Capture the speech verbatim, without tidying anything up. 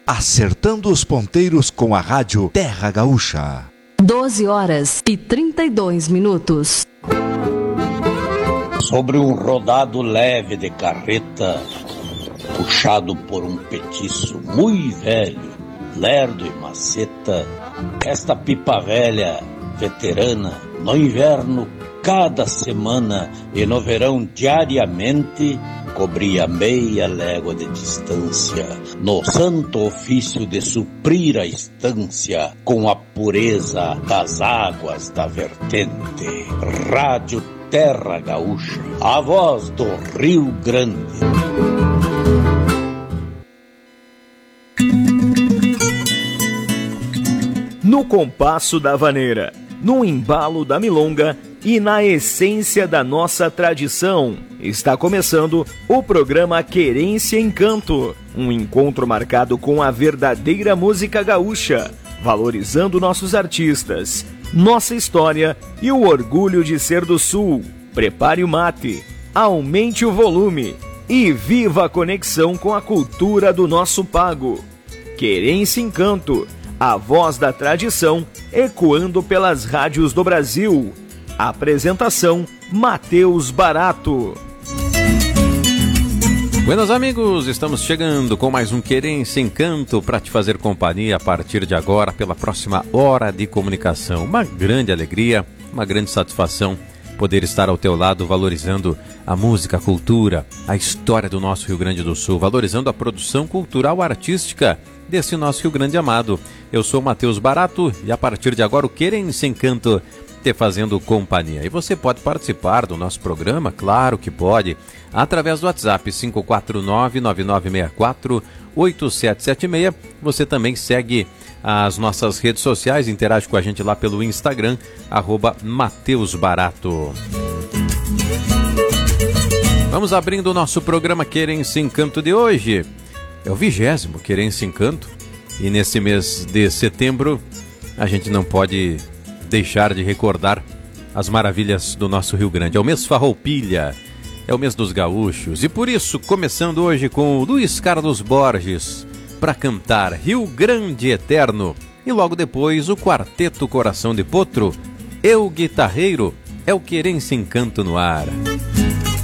acertando os ponteiros com a rádio Terra Gaúcha. doze horas e trinta e dois minutos. Sobre um rodado leve de carreta, puxado por um petiço muito velho, lerdo e maceta, esta pipa velha, veterana, no inverno, cada semana, e no verão, diariamente, cobria meia légua de distância, no santo ofício de suprir a estância com a pureza das águas da vertente. Rádio Terra Gaúcha, a voz do Rio Grande. No compasso da vaneira, no embalo da milonga e na essência da nossa tradição, está começando o programa Querência em Canto, um encontro marcado com a verdadeira música gaúcha, valorizando nossos artistas, nossa história e o orgulho de ser do Sul. Prepare o mate, aumente o volume e viva a conexão com a cultura do nosso pago. Querência em Canto, a voz da tradição ecoando pelas rádios do Brasil. Apresentação, Matheus Barato. Buenos amigos, estamos chegando com mais um Querência em Canto para te fazer companhia a partir de agora pela próxima hora de comunicação. Uma grande alegria, uma grande satisfação poder estar ao teu lado valorizando a música, a cultura, a história do nosso Rio Grande do Sul, valorizando a produção cultural artística desse nosso Rio Grande amado. Eu sou Matheus Barato e a partir de agora o Querência em Canto te fazendo companhia. E você pode participar do nosso programa, claro que pode, através do WhatsApp cinco quatro nove, nove nove seis quatro, oito sete sete seis. Você também segue as nossas redes sociais, interage com a gente lá pelo Instagram, arroba Matheus Barato. Vamos abrindo o nosso programa Querência em Canto de hoje. É o vigésimo Querência em Canto e nesse mês de setembro a gente não pode deixar de recordar as maravilhas do nosso Rio Grande. É o mês Farroupilha, é o mês dos gaúchos e por isso, começando hoje com o Luiz Carlos Borges para cantar Rio Grande Eterno e logo depois o Quarteto Coração de Potro, Eu Guitarreiro, é o Querência em Canto no ar.